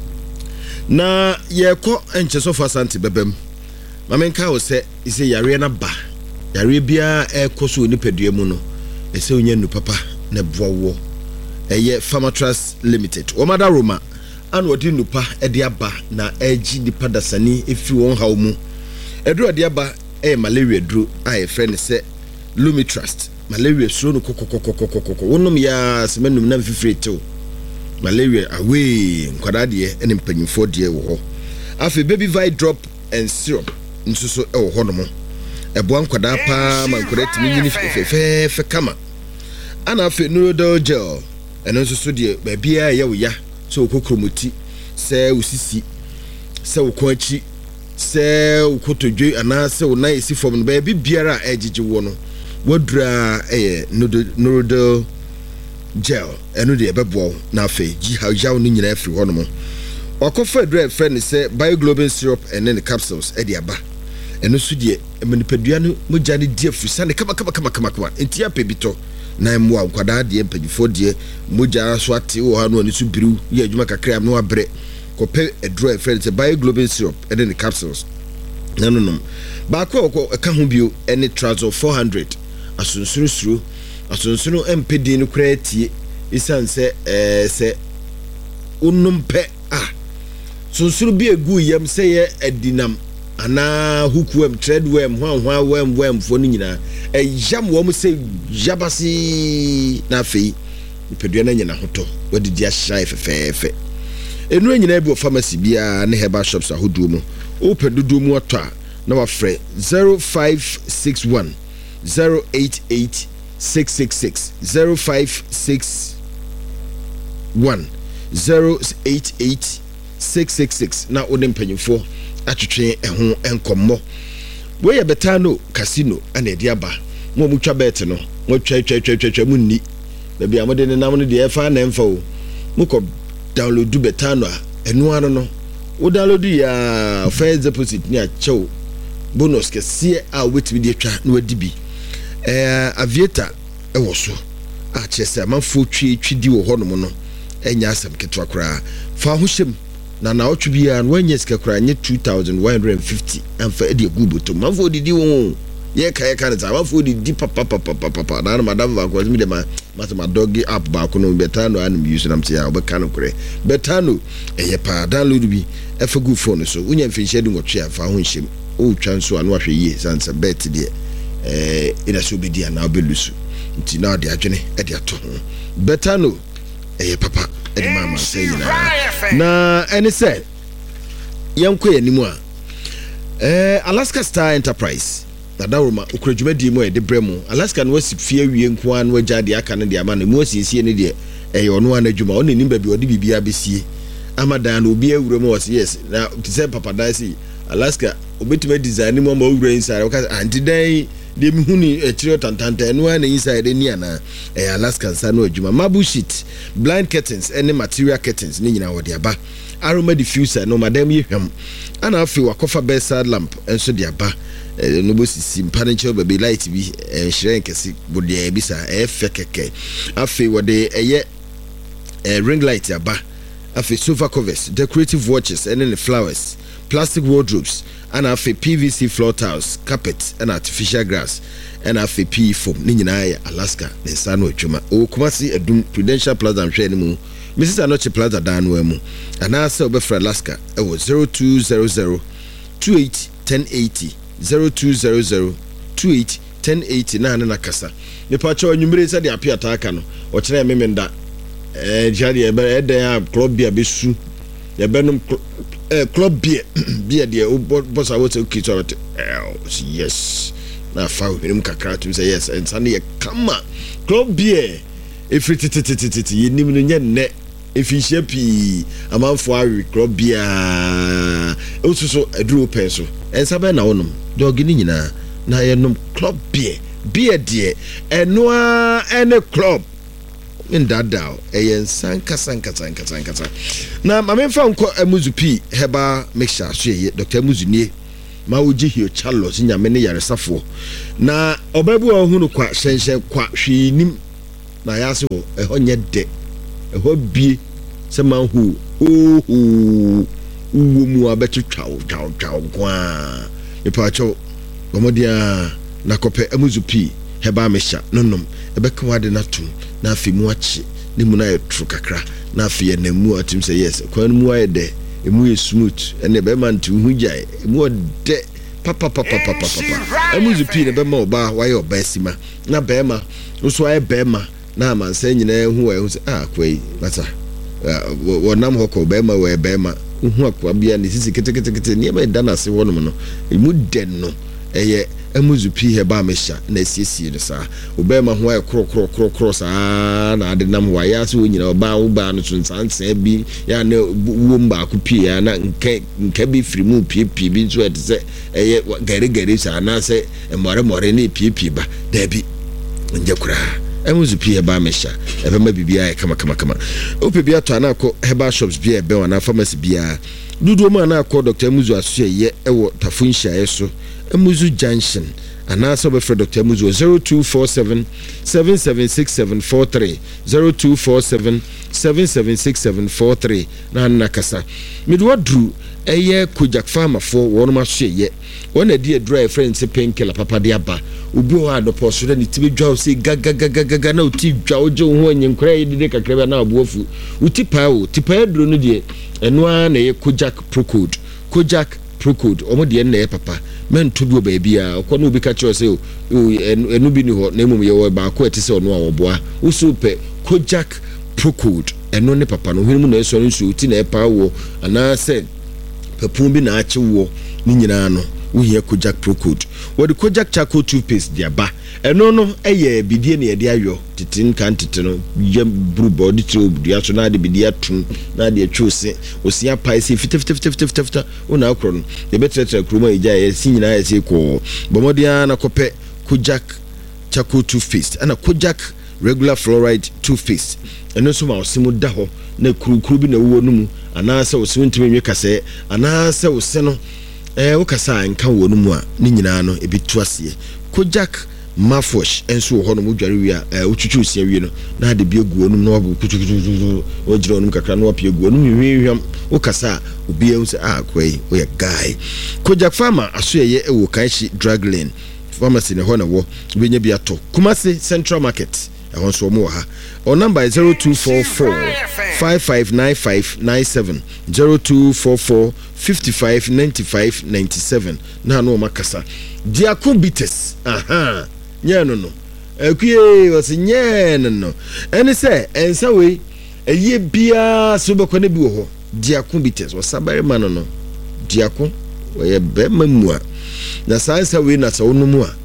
na yeko encheso for asante bebem mamenka wo se ise yare na ba yare bia ekoso ni pedua mu no ese onya nu papa na boawo eye Pharmatrust Limited omada Roma an wodi nupa ede aba na agi nipa dasani efi won haw mu eduro ede aba malaria duro a friend se Lumitrust malaria so no kokokokokokoko wonum ya semenum na mfifirete malaria away nkwada de ene mpanyimfo de wo ho afi baby vi drop and syrup nsuso wo ho no mo ebo nkwada pa mankoreti nyini fe kama ana afi Nurodol gel eno nsuso de ba bia ye wo ya so okokromoti se usisi se okwachi se okotodwe ana se ona esi form no ba biara ejije wo no wodra Nurodol gel eno de ebebo na afi ji hajaw no nyina afri ho no mo wakofa dre friend se bioglobin syrup and then the capsules e de aba eno so de emanipadua no mogya ne die afri sane kama enti apebito na mwa nkwada de empagifo de mogya so ate wo ha no ani so biru ye adwuma kakra no abre kope dre friend se bioglobin syrup and then the capsules no ba ko ka ho bio any trouser 400 asunsuru empedi no kra tie isan se se unumpe sunsuru bi egu yam se ye adinam ana hukuem treadwem hwanhwa wem fo no nyina yam wo mu se jabasi na fei pedua na nyina hoto wadidi ahya fefefe enu nyina bi o pharmacy bia ne herbal shops ahodo mu o pedodo mu ato na wa frɛ 0561 088 666 0561 088 666 na onim panyimfo atwetwe eho enkommo we ye betano casino ana edi aba mo mutwa bet no mo twa munni na bia modde ne nam no de efa na emfa o mo ko download betano a enu ano no wo download ya first deposit ni a chew bonus kese a wetimi de twa na wadi bi aviator ewo so a chese amanfo twidi wo honom no enya asem ketwa kra fa ho hyem na otwu bia no anya sika kra nye 2150 amfa edi gubuto manfo didi wo ye kai kan za manfo didi papa na madam va ko mi de ma doggy app ba ko no betano anum use nam tia obeka no kre betano eye pa download bi efa good phone so unya mfi hyedi ngotwe afa ho hyem o twa nso anu ahwe yie sansa bet de ina so bi dia na obelusu nti na de adwene e de ato betano eye papa e de mama say na ene say yanko yanimu a Alaska Star Enterprise na dawroma okradwuma di mu e de bremu Alaska no wasi fie wie nko an wagya de aka ne de ama na mu asiesie ne de eye ono anadwuma ono nim ba bi odi bibia besie amadan na obi awura mu was yes na say papa dai Alaska obetime design mu ma awura inside because antidan de mihuni echiro tantanta eno an inside ni ana Alaska nsa no adwuma mabu sheet blind curtains any material curtains ni nyina wode aba aroma diffuser no madam yehwam ana afi wakofa bedside lamp enso de aba no bosisi mparenche baby light bi hire nkesi bode bisa fekeke afi wode eye ring light aba afi sofa covers decorative watches and the flowers plastic wardrobes and afi PVC floor tiles carpet and artificial grass and afi PE foam ni nyina ya Alaska ne sano adwuma o Kumasi Edum Prudential Plaza nhwe ni mu Mrs. Anoche Plaza danwa mu ana se obefra Alaska e wo 0200 28 1080 0200 28 1080 na kasa nipa cho anwumire se de apia taaka no o kire memenda jari eden club bia besu ye benum club bia de boss awot okito yes na fa hwenum kakra tum say yes and sane ye kama club bia efritititititi yenim no nye ne efihye pi amanfo awi club bia osuso aduru penso ensa be na wonum dog ni nyina na yenum club bia de enoa ene club ndadao eyensan kasa na mamemfa nko amuzupi heba mixture so ye Dr. Amuzunie ma woji hio Charles nyame ne yaresafo na obabu ohunu kwa hyenhyen kwa hwinim na yase wo ehonye de eho bie se manhu uwo mu abetwatwa kwa ipacho bomodia na kope amuzupi heba mixture nonom ebeka wade natum na afi mu achi ne mu na yetru kakra na afi ye na mu atim say yes kwan mu ayede emu ye smooth ene be man tu hu jai emu de papa amuzu pi ne be ma oba wa ye oba sima na be ma so aye be ma na amansa nyina hu wa hu say kwai mata wonam hoko be ma we be ma hu akwa bia ne sisi ketekete ne ma dana se wonom no emu den no eye amuzu pi heba mesha na siesie no sa obema ho ay kro sa na ade nam wa ya so nyina oba no so nsansa bi ya na wo mba ko pi ya na nka bi firi mu pi bi so ade se eye gare sa na se more ne pi ba da bi nje kura amuzu pi heba mesha ebe ma bibia kama ope bia to na ko heba shops bia ebe wa na pharmacy bia dudu ma na ko Dr. Amuzu aso ye ewo tafunhia yeso Amuzu Junction anasa be Dr. Amuzu 0247 776743 0247 776743 na nakasa midwadru eye Kojak farmer for wonoma hye wona die dry friend se painkiller papa de aba obi ho adopo so ni tibe dwa se gaga na uti dwa oje ho anyinkra yede kakra na abofu uti pa duro no die eno a na ye Kojak Procode omo de na ye papa men to bi baabia okọ no bi ka che se enu bi ni ho na emum ye wo ba ko eti se ono a oboa usu pe Kojak Procode eno ne papa no hwenu na eso nsu uti na e pa wo ana se pepun bi na ache wo ni nyina no wo ye Kojak Procode wo de Kojak charcoal toothpaste dia ba eno no eye bidie na ye de ayo titin kan titino ye bru body tube dia so na de bidie atun na de atwose osia pai se fita una akro no ye betre kroma ija ye sinyina ye se ko bomodia na kope Kojak charcoal toothpaste ana Kojak regular fluoride toothpaste eno so ma osimu da ho na kurukuru bi na wo no mu ana se osimu ntime nwe kase ana se oseno wo kasa nka wo no mu a ni nyina no ebitu ase Kojak mouthwash enso ho no mu dware wi a utwutwu sia wi no na de bi egu onum no wabu kutukutu o jira onum kakra no wapie egu onum hwehwam wo kasa obi ehun se kwai wo ye guy Kojak farmer aso ye ewo kanshi drug lane pharmacy ne ho na wo benya bi ato Kumasi Central Market ehon so mo ha or number is 0244 559597 0244 559597 na no makasa diakubites no akuye was no ene se ensa we eye bia so be kone bi wo ho diakubites was sabare man no diakun we be mamua na sansa we na sa wonumu a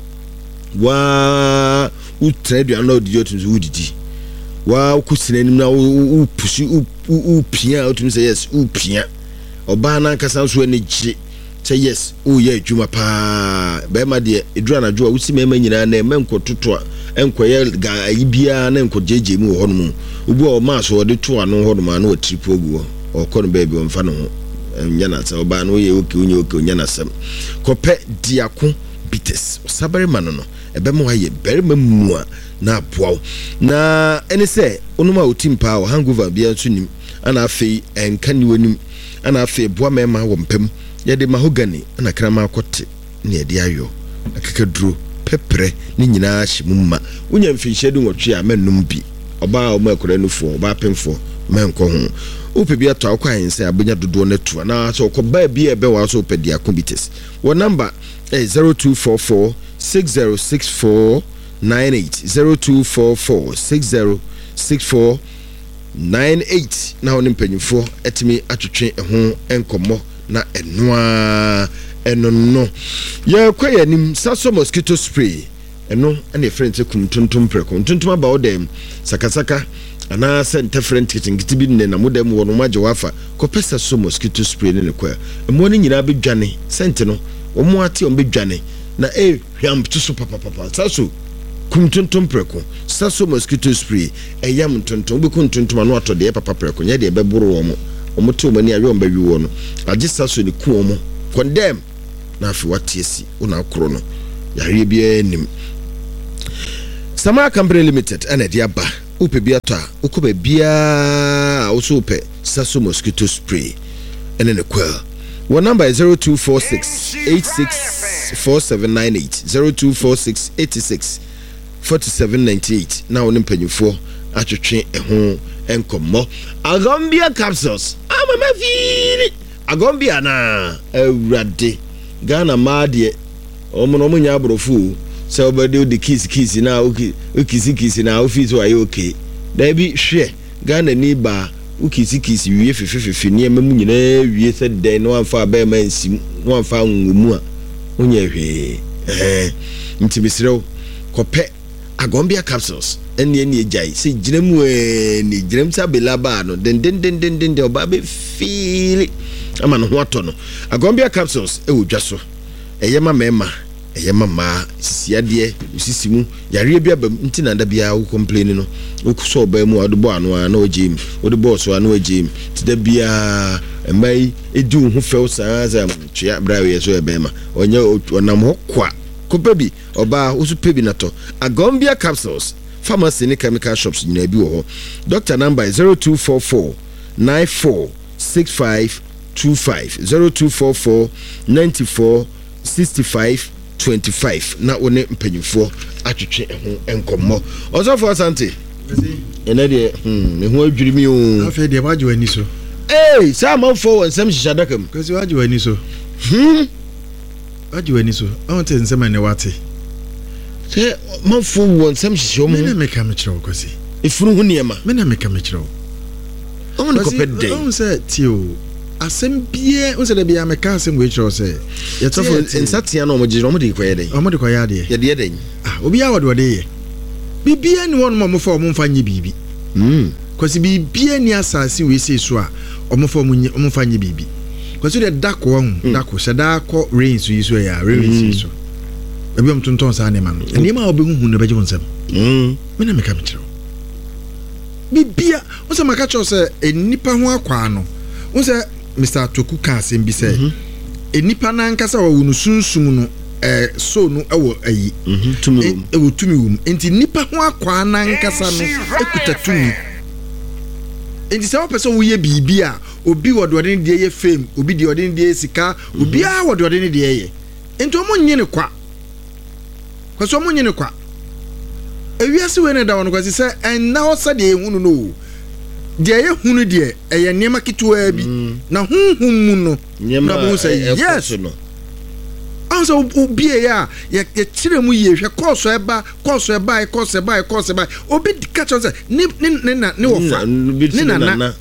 wa utrade an odi yotu udidi wa kusinanim na upushi upia otum say yes upia oba na nkasa so ani gire say yes o ye adwuma pa be ma de edura na dwo usi mema nyina na menkototo a enkoye ga ayibia na enkojeje mu ho no obu o ma so de to ano ho no na o tripo ogu o kono baby o mfa no ho nyana sa oba na o ye oke nyana sam kope diako bites sabare mano no ebe mo haye bere mamua na aboa na ene se onuma otimpa o hangover bia nso nim ana afei enkani wonim ana afei boa mema wo mpem ye de mahogany ana krama akote ne ye de ayo akakaduro pepre ni nyina hyemuma wonya mfinhye de nwotwe a mannum bi oba o makora nufo oba pemfo menko ho upe bi ato akwa nse abenya dodo na tu na so ko ba bi ebe wa so pedi akobites wo number 0244 6064 98 0244 6064 98 na wonim panyimfo etimi atwetwe ho enkomo na enoa enono ye kwaya nim saso mosquito spray eno ene friend se kumtuntum preko tuntum aba odem sakasaka ana se different kitchen bi ne na modem wo no maje wafa ko pesa so mosquito spray ne kwa emo ne nyina be dwane sente no wo mo ate on be dwane na hwam to so papa saso kumtuntum preko saso mosquito spray eyam tuntum be kuntuntum anu atode papa preko nya de be buru wo mo omoto mani awe on ba wi wo no age saso ne ku mo condemn na afi watiesi una akro no yare bia nim Sama Company Limited ana dia ba upe bia to a ukoba bia also upe saso mosquito spray ene ne kwa. One number is 0246 864798 0246 86 4798 na wonim panyufo atwetwe eho enkomo Agombia capsules amama firi Agombia na awrade Ghana maade omo nya abrofu se obade the kiss na ukisi na office wa okay da bi hwe Ghana ni ba ukisi wie fefe ne mamu nyina wie se den no amfa ba ma nsim no amfa ngomu a onye hwe ntibisrew kope Agombia capsules eni ejai se giremu ni girem sabela ba no den oba be feel ama no ho ato no Agombia capsules e wodwaso eyema mema eyema ma sisiade usisimu yare bia ba ntina da bia wo complain no wo so ba mu adbo anu na ojim wo de boss anu ojim tida bia emai edu ho few sanza twa brawe so ebema onye onam ho kwa kopebi oba usu pebi nato Agombia capsules pharmacy ni chemical shops nyina bi wo ho doctor number 0244 946525 0244 94 6525 na one mpanyufo atwetwe ho enkomo osofo asante ene de me ho adwiri mi o afa de waje wani so sa manfo wonsam hihadakam kasi waje wani so waje wani so awonte nsema ne wate se manfo wonsam hihom me na meka me kire kwasi ifuru hu niema me na meka me kire o ne kopede on se tio asem bie on se de bia meka asem we kire se yetofo insatia na omogire omode koye den omode koye de ye de den obi a wode ye bibia ni won mo fa mo mfa nye bibi kwasi bibia ni asase we se so a omfa mo mfa nye bibi kwasi de dako se dako rains yi so ya rains so ebi om tonton sa ne ma no eni ma obi hu ne beje wonsam me na meka me kire bibia on se maka cho se enipa ho akwa no on se Mr. Toku ka asem bi se enipa na nkasa wo nu sunsum no so no ewo ayi tumi wum enti nipa ho akwa na nkasa no ekuta tumi enti se wo person wo ye bibi a obi wodode ne de ye fame obi de wodode ne de sika obi a wodode ne de ye enti o mo nye ne kwa kwaso mo nye ne kwa ewiase we ne da wono kwasi se enna ho sa de ehunu no de ye hunu de eye nema kitwa bi na hunhum mu no na bo say yes no anso obie ya ye kire mu ye hwe koso eba obi catch us ni wofa ni na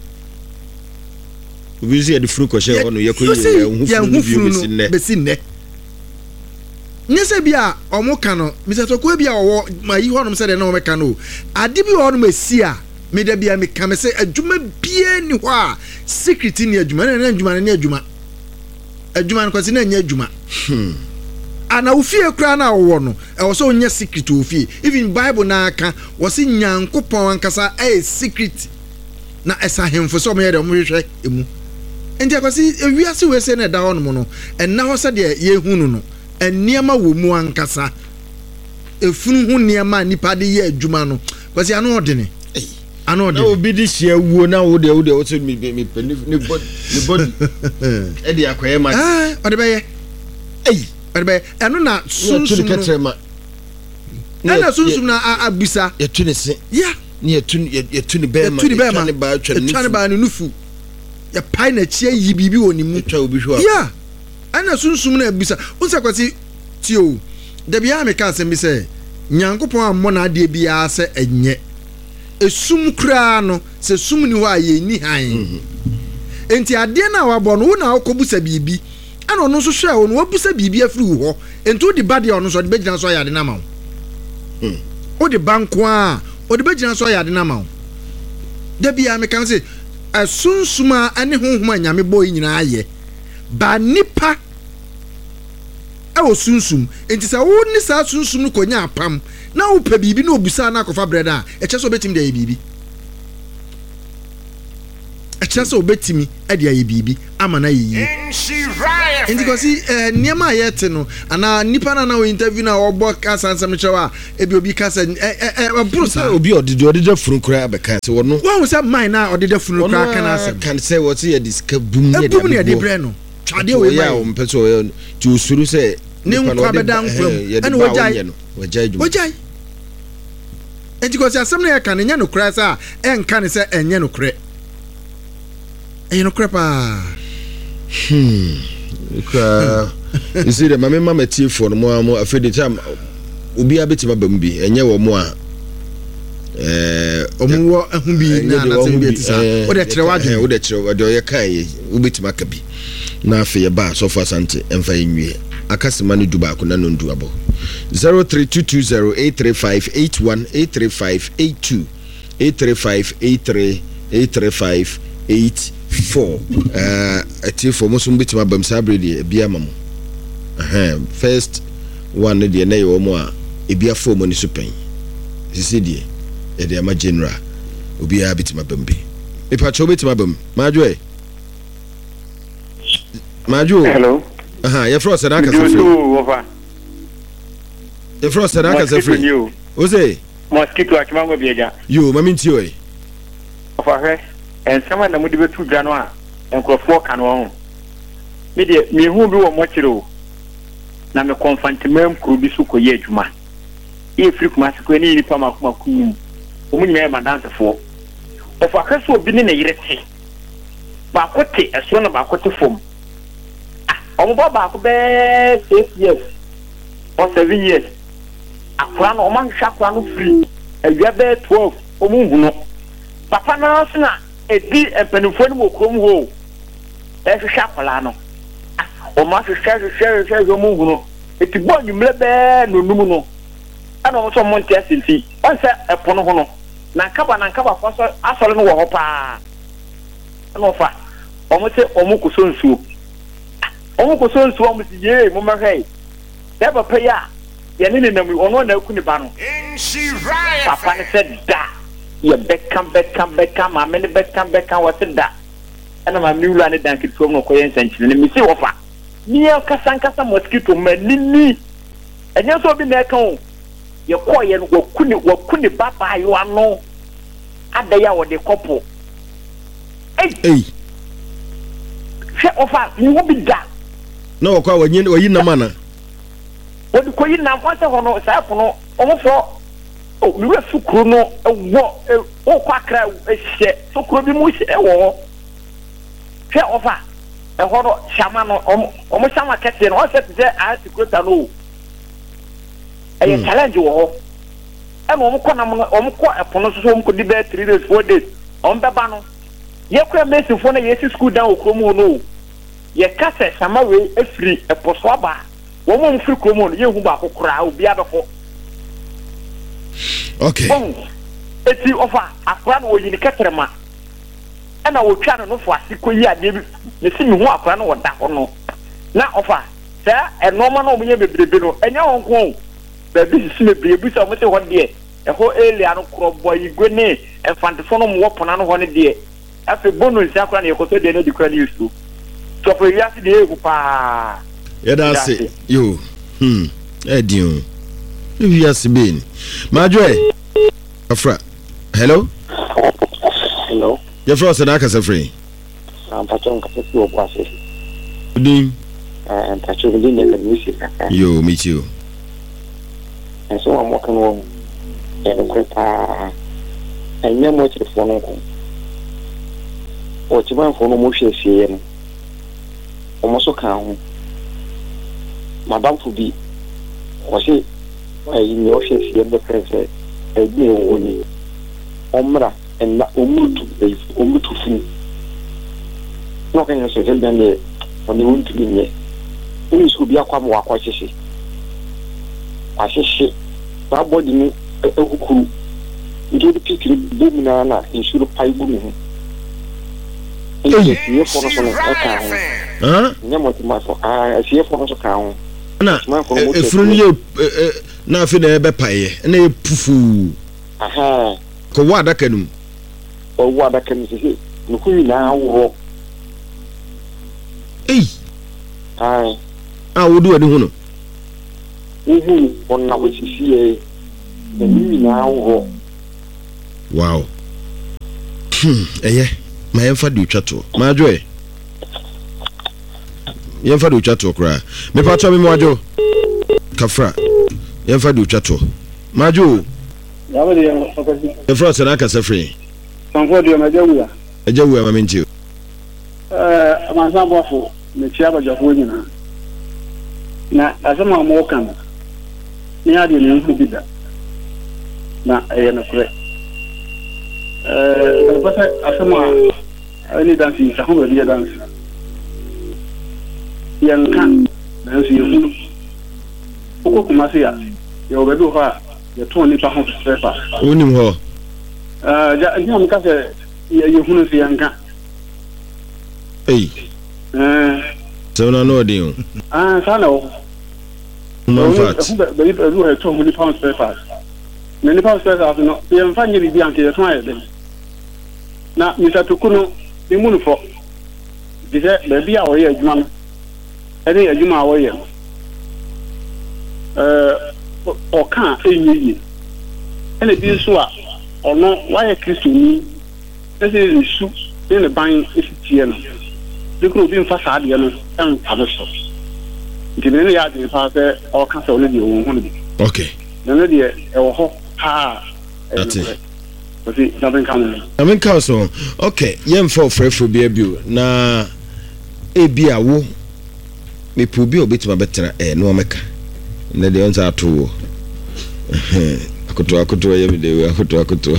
obi ze de furu ko she wono ye ko ye hunfuru bi sinne nyese bia omuka no Mr. Toku bia wo ma yi honom se de na omeka no ade bi honom esi a me da bia me ka se adwuma bia ni ho a secret ni adwuma na adwuma no kwasi na nya adwuma ana ufie kra na wo no e wo so nya secret ufie even Bible na aka wo se nyankopon ankasa secret na esa hemfo so mo ye de mo hwehwe emu enti akwasi ewiase we se na da honom no enna ho se de ye hunu no eniema wo mu ankasa efunu hu niema nipa de ye adwuma no kwasi ano odene ano de obi di hia wuo na wo de wo so me ni body e de akoye ma ode be ye ode be eno na sunsum ketrema na sunsum na abisa ye tunese ya ni yetu ni bema etwa ne ba no nufu ya pai na chia yi bibi woni mu etwa obi hwa ya ana sunsum na bisa unsa kwati tio da bia me ka asem bi se nyankopon ammo na ade bia se enye esum kra no se sum ni wa ye ni han enti ade na wabɔ no wo na akobusa bibi ana ono so hwɛ wo no wabusa bibi afiri wo hɔ enti wo de bade ono so de begyina so ya de na ma wo wo de banko a wo de begyina so ya de na ma wo da bia me kan se asunsuma ane honhoma nyame bɔ yi nyina ayɛ ba nipa ɛwɔ sunsum enti sɛ wo ni saa sunsum no konya apam na wo pɛ bibi na obusa na akɔfa bread a ɛkyɛ so betim de bibi ɛkyɛ so obetimi ɛde ayɛ bibi ama na yiyi enti kosi niema ayɛte no ana nipa na wo interview na ɔbɔ kasa nsɛm kyɛwa ebi obi kasa brusa obi ɔdeda funu kura abɛka sɛ wɔno wɔn sɛ man na ɔdeda funu kura kana asɛm kan sɛ wɔte yɛ diska bum ne de brɛ no twade wo ya o mpɛ sɛ ti osuru sɛ ne nkwa bɛda nkram ɛna wɔgyae enti kosi asɛm na yɛ ka ne nya no kura sɛ ɛnka ne sɛ ɛnyɛ no kura ɛyɛ no kura paa you see the mama tea for mo afraid the time obi abetima bam bi enye wo mo a omuwo ehun bi na na se bi etisa o de kire wadwe o de kire wadwe o ye kan ye obetima ka bi na afi ye ba so for sante emfa yenwie akasema ne duba ko na no ndu abo 0322083581 83582 83583 ati for musum bitima bam sabre de bia mamo first one de na yo mo a ebia for mo ni supen sisi de e de ama general obi a bitima bam bi e pa cho bitima bam majo hello ye frost na ka sefre ye frost na ka sefre o say mosquito akimango bieja yo mami ntio ofa ensama na mudi betu dwa no a enkrofo ka no ho me de me hu bi wo mo kire na me konfantimam kuro bi su koye adwuma e free kuma se ko ni ni pa makuma kum o mu nyɛ madansefo ofa ka so obi ne na yirete ba kote eso na ba kote fom o mo ba ko be 6 years or 7 years akwa no o man hwa akwa no free awia be 12 o mu hu no papa na so na edi empanifo ni mo krom ho hwa akwala no o ma hwehwɛ o mu hu no eti bo nwumle be no num no ana o so monte asinti on se epono ho no na nkaba faso asole no wo ho pa ana ofa o mo se o mo kuso nsuo o mo si ye mo mahwei ya ba pa ya ye ne nam ono na aku ni ba no papa ne se da ye bekam ma me ne bekam wo se da ana ma miwula ne danki tuom no koyen sanchine ne mi se wo fa ni kasa mosquito manini enya so bi na ka o ye koye no wakuni baba yo ano adaya wo de kopo ei she ofa ni wo bi da na wo kwa wayi na mana wo di koyi na kwata hono sa pono omofo o mi wa sukuru no wo o kwa kra ehye sukuru bi mu hye wo she ofa e hono shama no omo shama kete no o se te a sikrota no e challenge wo e no omko na omko epono so omko di be 3 days 4 days ombeba no ye kwa mesi fo na ye si school down okromu no ye kase shama we afri eposo aba wo mo mfri kromu no ye hu ba kokora obi abeko okay eti ofa akora no yin ketrema e na wo twa no fo asikoyi ade bi ne si mi hu akora no woda ho no na ofa sa e normal no omunye bebrebe no enya wonko baby si bebrebe sa mo te ho de e ho elia no krobo igwe ne e fantefo no mo wopona no ho ne de afi bonus akora na yekoso de no di kwali isu so for ya si de egu pa ya da se yo edion wi ya si ben majoe afra hello ya frost na akasa free patron ka se wo kwase din patron din ne ka music yo me too so I'm working on ɛnyɛ mo kyerɛfoɔ no nko ɔkyemanfoɔ no mo hwɛ fie no ɔmo so ka ho madamfo bi ɔse ayi ne ɔhwɛ fie no bɛfrɛ sɛ ɛdi ɛwɔ ni ɔmmra ɛna ɔmutu funu na ɔka nyɛ sɛ sɛ bɛn deɛ ɔne wɔntumi nyɛ wone sɛ obi akɔ ama wakɔhyehye wahyehye saa bɔde no ahukuru nti wode pikiri bɔ mu naa na nsuo pae gu ne ho asiefoɔ no so no ɛka ho nyɛ mɔtemafo asiefoɔ no so ka ho na efuru no yɛ na afei na ɛbɛpaeɛ na yɛ pufuu kɔwɔ adaka no mu ɔwɔ adaka no sɛ ne ho nyinaa worɔ wode w'ani ho no wohu ɔna wɔsisiɛ na ne nyinaa worɔ wow ɛyɛ ma yɛmfa de otwa toɔ maadwoɛ yɛmfa de otwa toɔ koraa mepatɔ me moadwo kafra yɛmfa de otwa toɔ maadwo yɛfrɛ sɛ no akasa firi agya wua ma mentio amansanbɔfo mekyia abagyafoɔ nyinaa na asɛm a mɔwɔ ka no ne adeɛ ne nhu bi da na ɛyɛ nokorɛ ɛpɛ sɛ asɛm a ɛne danse yi saho baabi yɛ danse yɛnka nanso yɛhunu wokɔ kuma se a yɛwɔ baabi wɔ hɔ a yɛtɔn nnipa ho sɛ fa wonim hɔ gyina meka sɛ yɛhunu sɛ yɛnka sɛ wona na ɔden o saa na wɔ baabi wɔ yɛtɔn ho nnipa ho sɛ fa na nnipa ho sɛ fa no yɛmfa nyɛ biribi anka yɛtɔn ayɛ dɛn na misatoko no ne mu no fɔ de sɛ baabi a wɔyɛ adwuma no ɛne adwuma a wɔyɛ no ɔka ɛnyɛ yie ɛna bi nso a ɔno wayɛ kristoni ɛsɛ ne su ne ne ban ɛsitie no de kuro obi mfa saa adeɛ no ɛmfa no so nti ne ne yɛ adwene paa sɛ ɔka sɛ ɔno deɛ ɔwɔ ho no bi na ne deɛ ɛwɔ hɔ paa menka so okay yɛmfa ɔfrɛfrɛ bi abio na ebi a wo mepɛ obi a obɛtumi abɛtena na ɔmɛka na deɛ ɔnsa ato wɔ akotoa yɛ medewe akotoa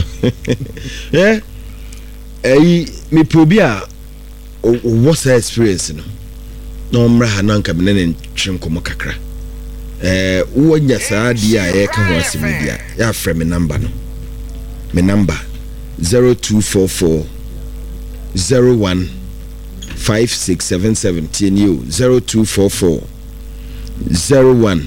ɛyi mepɛ obi a ɔwɔ saa experience no na ɔmmra ha na nka mene ne ntwe nkɔmmɔ kakra wowanya saa deɛ a yɛka ho asɛm bi a yɛafrɛ me number no me number 0244 01 5677 TNU 0244 01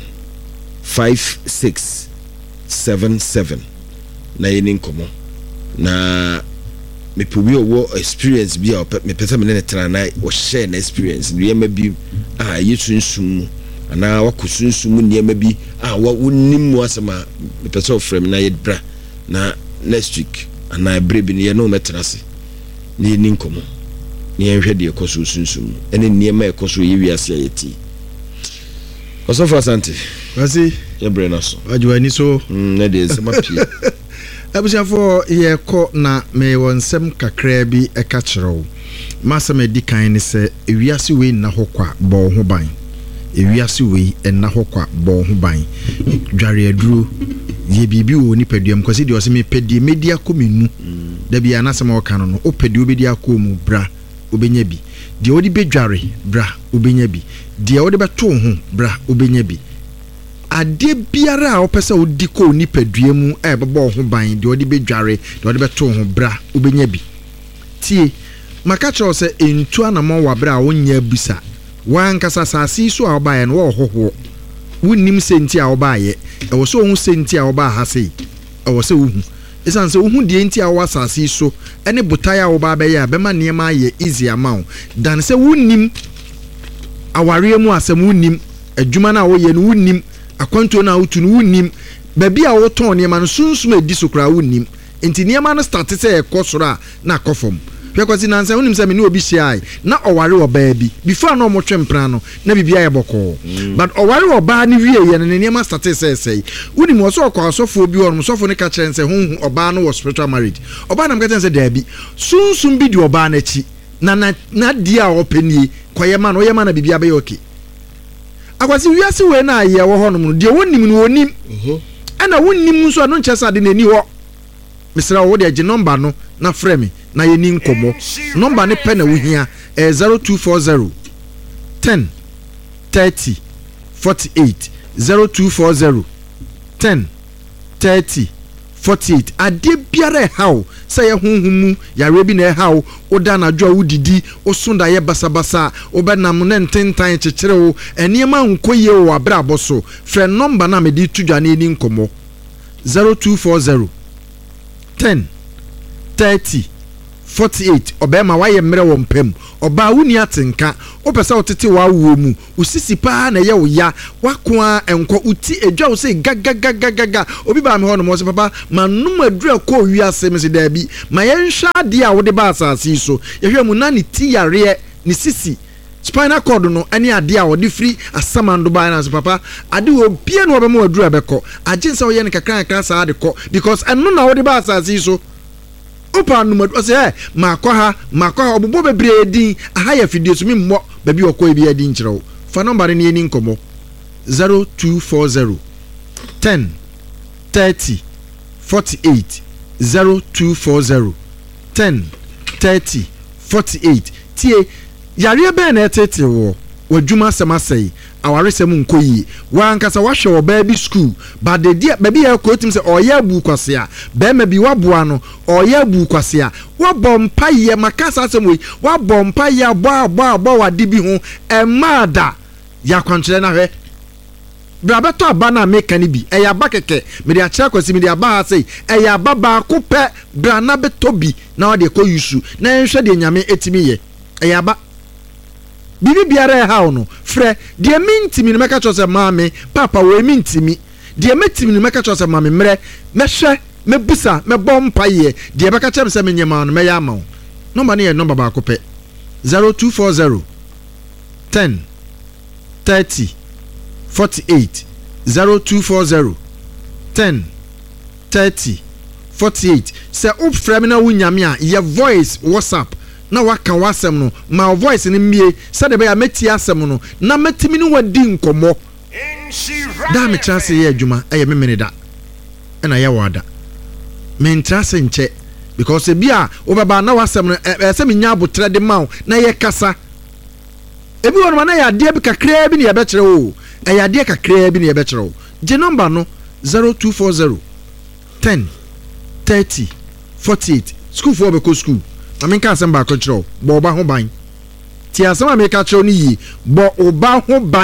5677 na yɛni nkɔmmɔ na mepɛ bi ɔwɔ experience bi a mepɛ sɛ mene ne tena na wɔhyɛ na experience nneɛma bi a yɛ sunsum mu anaa wakɔ sunsum mu nneɛma bi a wonim mu asɛm a mepɛ sɛ ɔfrɛ me na yɛdra na next week anaa berɛ bi no yɛ no mɛtena ase na yɛni nkɔmmɔ na yɛnhwɛ deɛ ɛkɔ so sunsum mu ɛne nneɛma ɛkɔ so yɛ wiase a yɛti ɔsɔfo asante wasi yɛbrɛ no so adwani so na deɛ nsɛm apue abusuafo yɛkɔ na mewɔ nsɛm kakraa bi ɛka kyerɛ wo masɛm adi kan ne sɛ ewiase wei nna hɔ kwa bɔ ho ban ewiase wei nna hɔ kwa bɔ ho ban dware aduro yɛ biribi wɔ nipaduam kwasi deɛ ɔsɛ mepɛdeɛ medi akɔ menu da bia anasɛm a ɔka no no wopɛdeɛ wobɛdi akɔ mu bra wobɛnya bi deɛ wode bɛdware bra wobɛnya bi deɛ wode bɛto ho bra wobɛnya bi ade biara a wopɛ sɛ wodi kɔ nipadua mu ɛbɛbɔ ho ban deɛ wode bɛdware deɛ wode bɛto ho bra wobɛnya bi tie maka kyerɛw sɛ ɛntu anamɔ wɔ aberɛ a wonyɛ busa wankasa asase so a wobaeɛ no wɔwɔhɔhoɔ wonnim sɛnti a wobaeɛ ɛwɔ sɛ wohu sɛnti a wobaa ha sei ɛwɔ sɛ wohu ɛsiane sɛ wohu deɛ nti a wowɔ asase so ɛne botae a wobaa bɛyɛ a bɛma nneɛma ayɛ easy ama wo dane sɛ wonnim awareɛ mu asɛm wonnim adwuma no a woyɛ no wonnim akwantuo no a wotu no wonnim baabi a wotɔn nneɛma no sunsum a ɛdi so koraa wonnim enti nneɛma no starte sɛ ɛkɔ soro a na akɔ fam hwe kwasi nansa wonim se me ne obi hia na ɔware ɔbaa bi before na ɔmotwe mpra no na bibia yɛ bɔkɔ but ɔware ɔbaa ne wie yɛ ne nneɛma start sɛ wonim wɔ so ɔkɔ asɔfo bi ɔnom sɔfo ne ka kyerɛ nse honhu ɔbaa no wɔ spiritual marriage ɔbaa nam ka kyerɛ nse daabi sunsun bi di ɔbaa n'akyi na di a ɔpɛnie kɔyɛ ma no ɔyɛ ma na bibia bɛyɛ okay akwasi wiase we na ayɛ wɔ hɔ nom no de wonim no wonim ana wonim nso ano nkyɛ sa de n'ani hɔ misra wo de agye number no na frɛ me na yɛ ni nkɔmɔ number ne pɛ na wohia 0240 10 30 48 0240 10 30 48 ade biara how say honhumu yare bi na how oda na dwo wudidi osunda ye basabasa obenam ne ntentan kyekere wo eniema nkoye wo abrabo so frɛ number na me di tudwa na eni nkomo 0240 10 30 48 obema waye mre wo mpem oba wuni atenka opesa otete wa wo mu usisi pa na ye wo ya wakoa enko uti edwa wo se gaga obi ba me ho no mo se papa manum adura ko wiase me se da bi ma ye nhwa de a wo de ba asase so ye hwe mu na ne ti yare ne sisi spinal cord no ane ade a wo de free asamando ba na se papa ade wo bia no obema adura beko agye se wo ye ne kakra sa de ko because eno na wo de ba asase so opa numadu say makwa obobo bebre din aha ya fidie so mi mmo ba bi okọ ebi adi nkyerɛw fa number ne ni nkomo 0240 10 30 48 0240 10 30 48 tie yare be na etete wo wadwuma semasei awaresem nkoyi wankasa wahwe wo baby school but the dia baby ya kotim se oya bu kwase a be ma bi waboa no oya bu kwase a wabompa ye makasa asem wabompa ye abo wadi bi ho emada ya kwankyere na hwe brabeto aba na meka ni bi eya ba keke me dia kira kwasi me dia ba ha sei eya ba ba ko pe bra na beto bi na wo de ko yusu na nhwe de nyame etimi ye eya ba bibi biara ha no frɛ de mintimi no meka chose maame papa we mintimi de metimi no meka chose maame mrɛ mehwɛ mebusa mebɔ mpaye de beka kyem se menyema no meya ama number ne number ba ko pɛ 0240 10 30 48 0240 10 30 48 se up frɛ me na wunyame a ye voice WhatsApp na waka wasem no ma voice ni mie sade be ya meti asem no na metimi ni wadi nkomo da me chance ye adwuma eye memene da na ye wada me ntrase nche because e bia obaba na wasem no se me nya abotre de maw na ye kasa ebi won na ya de bi kakra bi ne ye be kire o e ya de kakra bi ne ye be kire o je number no 0240 10 30 48 school for be ko school aminka asem ba ko kiro bo oba ho ban ti asem ameka kiro ni yi bo oba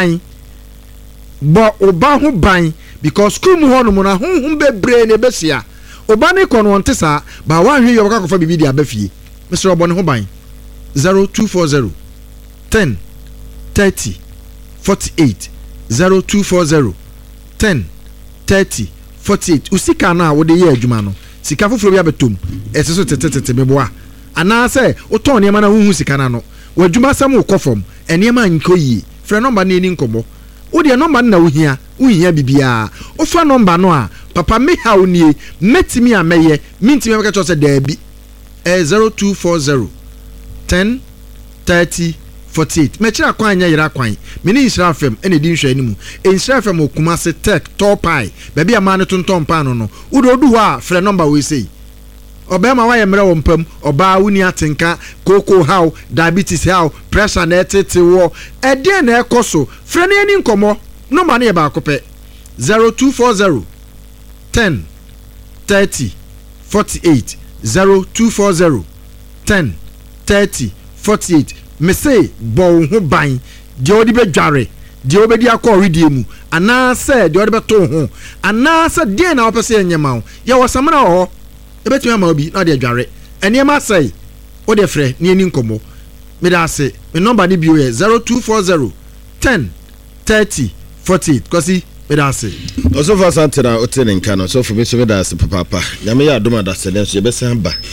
ho ban because school mu ho no mu na honhum bebre ne besia oba ne ko no onte sa ba wa hwe yo ka kofa bibi dia bafie Mr. Obo ne ho ban 0240 10 30 48 0240 10 30 48 usika na wo de ye adwuma no sika foforo bia betom eseso tetete meboa ana say oton ne ma na huhu sika na no wadwuma sam ukofom enema nkoyi frɛ number ne ni nkomo wo de number na wohia bibia ofa number no a papa me ha onie metimi a meye mintimi meka cho se daabi 0240 10 30 48 mechira kwan anya yira kwan me ni Israel FM ene di nhwa animu Israel FM okuma se tech topai baby ama ne tonton pa no wo do du ha frɛ number we say obema wa yemre wo mpam oba wuni atenka koko how diabetes how pressure na etete wo ede na ekoso frɛ ne ani nkomo number na ye ba akopɛ 0240 10 30 48 0240 10 30 48 me say bo ho ban de odi be dware de obedi akọ redie mu ana se de odi be to ho ana se de na opese enyema ye wosamana ho ebetumi ama obi na de adware eniema sei o de frɛ ne ani nkomo me da se me number ni bio ye 0240 10 30 48 kwasi me da se oso fa santena o tene nka no so for me so me da se papa nyame ya adoma da se den so ye besan ba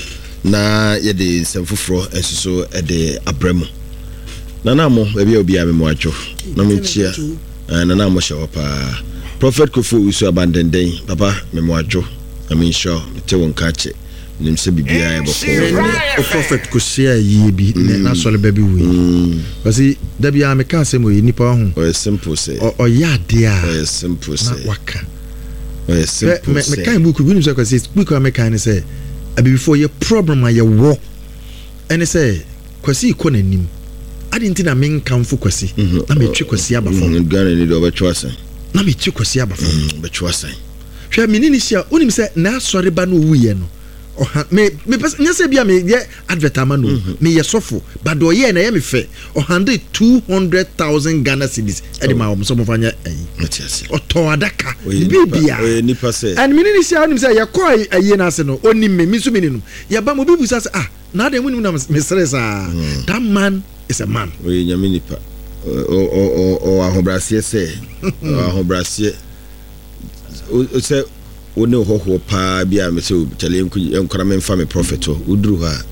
na yɛde nsɛm foforɔ nso so ɛde abrɛ mu nana mo baabi a obi a memo atwo na menkyia nana mo hyɛ hɔ paa Prophet Kofu Usu abandenden papa memo atwo na menhyɛ te wo nka kye nim sɛ bibia ɛbɔkɔ o Prophet Kosia yie bi na sɔle baabi wi kasi da bia me ka sɛ mo yi nipa ho o simple say o ya de a o simple say na waka o simple me kan book bi nim sɛ kasi book a me kan ne sɛ before your problem a your war and say kwasi iko nanim adi nti na men kamfo kwasi na me twe kwasi abafo Ghana ni do betwa san na me twe kwasi abafo betwa san hwe me ni sia onim sɛ na asɔre ba no wuye no me nyase bia me ye advertisement no me ye sofo but do ye na ye me fe 200,000 Ghana cedis e de ma wo so mo fanya oto adaka bibia nipa se and me ni sia onim sɛ ye kɔ aye na ase no onim me so me ni no ye ba mo bibu sa na de munim na me stress that man is a man we nyame nipa o ahobrasie se ahobrasie o se one hoho pa bia me se chale nkora me mfa me prophet o uduru ha